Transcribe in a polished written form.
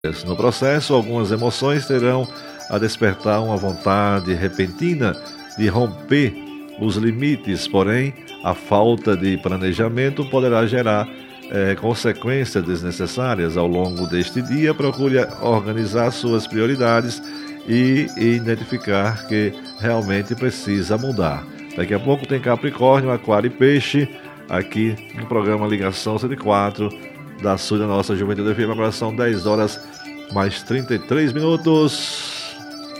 No processo, algumas emoções terão a despertar uma vontade repentina de romper os limites, porém, a falta de planejamento poderá gerar consequências desnecessárias. Ao longo deste dia, procure organizar suas prioridades e identificar que realmente precisa mudar. Daqui a pouco tem Capricórnio, Aquário e Peixe, aqui no programa Ligação 104 da Sul da Nossa Juventude FM. Agora são 10 horas mais 33 minutos.